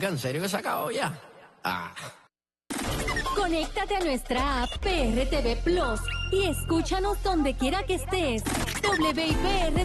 Oiga, ¿en serio que se acabó ya? Ah. Conéctate a nuestra app PRTV Plus y escúchanos donde quiera que estés. WIPR